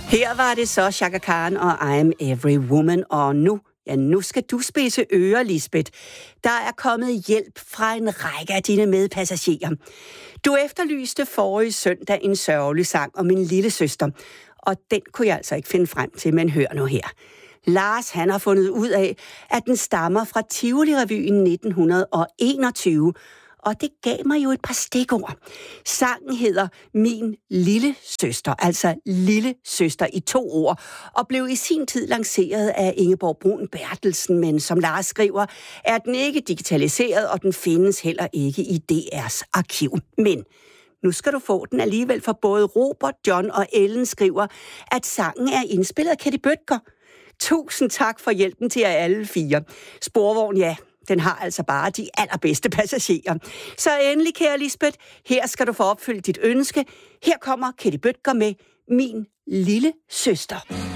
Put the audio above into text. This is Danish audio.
Her var det så Chaka Khan og I'm Every Woman, og nu skal du spidse ører, Lisbeth. Der er kommet hjælp fra en række af dine medpassagerer. Du efterlyste forrige søndag en sørgelig sang om min lille søster, og den kunne jeg altså ikke finde frem til, men hør nu her. Lars, han har fundet ud af, at den stammer fra Tivoli-revyen 1921, og det gav mig jo et par stikord. Sangen hedder Min lille søster, altså lille søster i 2 ord, og blev i sin tid lanceret af Ingeborg Brun Bertelsen, men som Lars skriver, er den ikke digitaliseret, og den findes heller ikke i DR's arkiv. Men nu skal du få den alligevel, for både Robert, John og Ellen skriver, at sangen er indspillet af Ketty Bødker. Tusind tak for hjælpen til jer alle 4. Sporvogn, ja, den har altså bare de allerbedste passagerer. Så endelig, kære Lisbeth, her skal du få opfyldt dit ønske. Her kommer Ketty Bødker med Min lille søster.